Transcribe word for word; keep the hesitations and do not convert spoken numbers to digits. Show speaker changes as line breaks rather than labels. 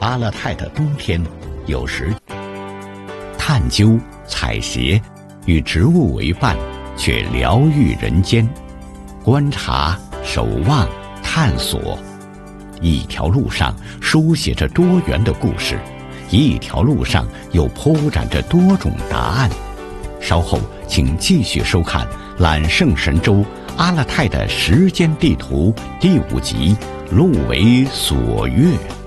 阿勒泰的冬天，有时探究、采撷，与植物为伴，却疗愈人间。观察、守望、探索，一条路上书写着多元的故事，一条路上又铺展着多种答案。稍后请继续收看揽胜神州阿勒泰的时间地图第五集《路为所阅》。